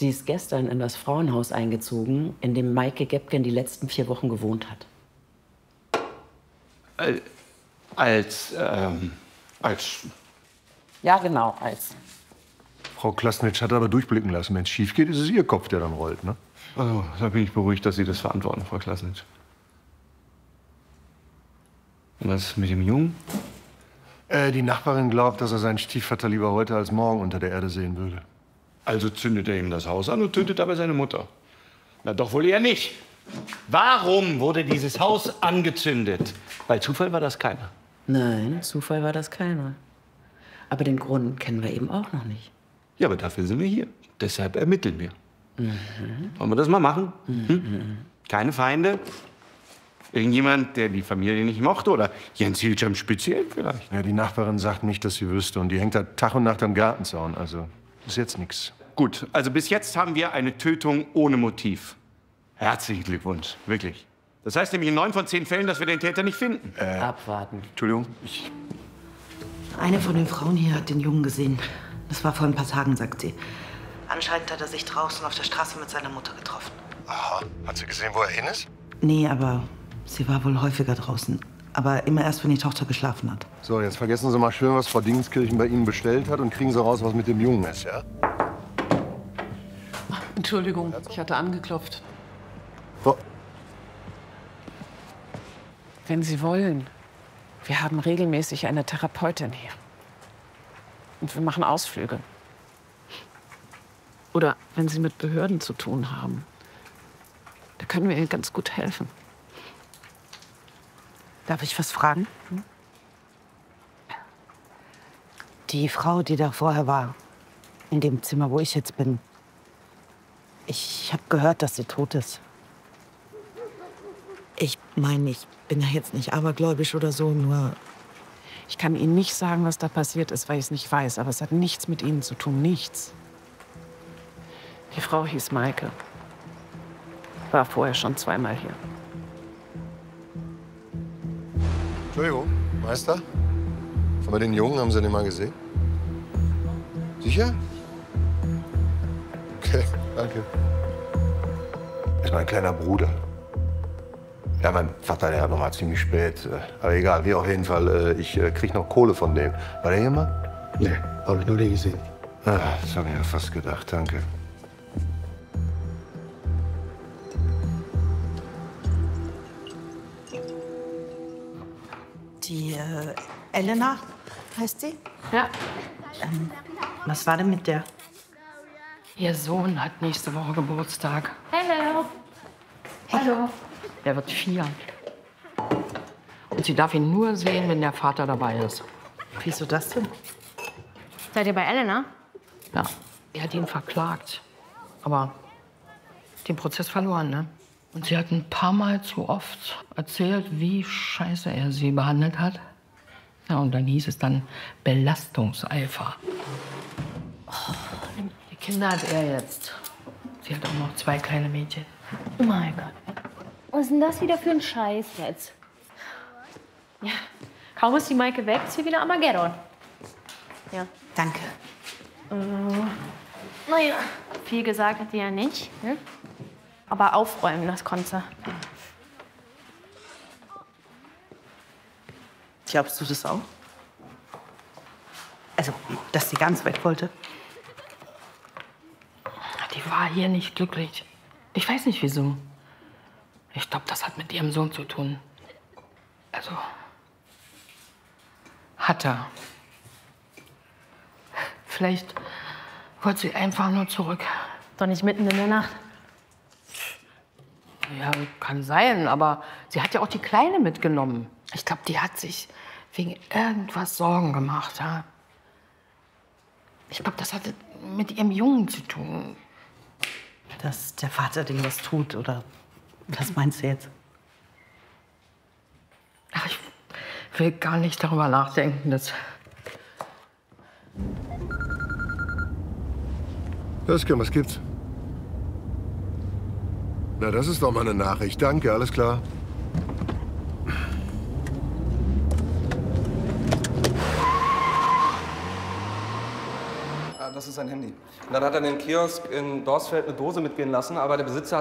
Sie ist gestern in das Frauenhaus eingezogen, in dem Maike Gebgen die letzten 4 Wochen gewohnt hat. Als. Ja, genau, als. Frau Klasnitsch hat aber durchblicken lassen. Wenn es schief geht, ist es Ihr Kopf, der dann rollt, ne? Oh, da bin ich beruhigt, dass Sie das verantworten, Frau Klasnitsch. Und was mit dem Jungen? Die Nachbarin glaubt, dass er seinen Stiefvater lieber heute als morgen unter der Erde sehen würde. Also zündet er ihm das Haus an und tötet dabei seine Mutter. Na doch wohl eher nicht. Warum wurde dieses Haus angezündet? Bei Zufall war das keiner. Nein, Zufall war das keiner. Aber den Grund kennen wir eben auch noch nicht. Ja, aber dafür sind wir hier. Deshalb ermitteln wir. Wollen wir das mal machen? Keine Feinde? Irgendjemand, der die Familie nicht mochte? Oder Jens Hilscham speziell vielleicht? Ja, die Nachbarin sagt nicht, dass sie wüsste. Und die hängt da Tag und Nacht am Gartenzaun. Also ist jetzt nichts. Gut, also bis jetzt haben wir eine Tötung ohne Motiv. Herzlichen Glückwunsch, wirklich. Das heißt nämlich in 9 von 10 Fällen, dass wir den Täter nicht finden. Abwarten. Entschuldigung, Eine von den Frauen hier hat den Jungen gesehen. Das war vor ein paar Tagen, sagt sie. Anscheinend hat er sich draußen auf der Straße mit seiner Mutter getroffen. Aha. Hat sie gesehen, wo er hin ist? Nee, aber sie war wohl häufiger draußen. Aber immer erst, wenn die Tochter geschlafen hat. So, jetzt vergessen Sie mal schön, was Frau Dingenskirchen bei Ihnen bestellt hat und kriegen Sie raus, was mit dem Jungen ist, ja? Entschuldigung, ich hatte angeklopft. So. Wenn Sie wollen, wir haben regelmäßig eine Therapeutin hier. Und wir machen Ausflüge. Oder wenn Sie mit Behörden zu tun haben, da können wir Ihnen ganz gut helfen. Darf ich was fragen? Die Frau, die da vorher war, in dem Zimmer, wo ich jetzt bin. Ich habe gehört, dass sie tot ist. Ich meine, ich bin ja jetzt nicht abergläubisch oder so, nur... Ich kann Ihnen nicht sagen, was da passiert ist, weil ich es nicht weiß. Aber es hat nichts mit Ihnen zu tun, nichts. Die Frau hieß Maike. War vorher schon 2-mal hier. Entschuldigung, Meister? Aber den Jungen haben Sie den mal gesehen? Sicher? Okay, danke. Das ist mein kleiner Bruder. Ja, mein Vater, der hat noch mal ziemlich spät. Aber egal, wie auf jeden Fall, ich krieg noch Kohle von dem. War der hier mal? Nee, habe ich nur nie gesehen. Ah, das habe ich mir fast gedacht, danke. Die Elena heißt sie? Ja. Was war denn mit der? Ihr Sohn hat nächste Woche Geburtstag. Hallo. Hallo. Er wird 4. Und sie darf ihn nur sehen, wenn der Vater dabei ist. Wieso das denn? Seid ihr bei Elena? Ja, er hat ihn verklagt. Aber den Prozess verloren, ne? Und sie hat ein paar Mal zu oft erzählt, wie scheiße er sie behandelt hat. Ja, und dann hieß es dann Belastungseifer. Oh, die Kinder hat er jetzt. Sie hat auch noch 2 kleine Mädchen. Oh mein Gott. Was ist denn das wieder für ein Scheiß jetzt? Ja, kaum ist die Maike weg, ist hier wieder Armageddon. Ja. Danke. Naja, viel gesagt hat die ja nicht. Ne? Aber aufräumen, das konnte sie. Glaubst du das auch? Also, dass sie ganz weg wollte? Die war hier nicht glücklich. Ich weiß nicht, wieso. Ich glaube, das hat mit ihrem Sohn zu tun. Also, hat er. Vielleicht wollte sie einfach nur zurück. Doch nicht mitten in der Nacht. Ja, kann sein, aber sie hat ja auch die Kleine mitgenommen. Ich glaube, die hat sich wegen irgendwas Sorgen gemacht. Ja? Ich glaube, das hatte mit ihrem Jungen zu tun. Dass der Vater dem was tut, oder was meinst du jetzt? Ach, ich will gar nicht darüber nachdenken. Özkan, was gibt's? Na, das ist doch mal eine Nachricht. Danke, alles klar. das ist sein Handy. Und dann hat er in den Kiosk in Dorsfeld eine Dose mitgehen lassen, aber der Besitzer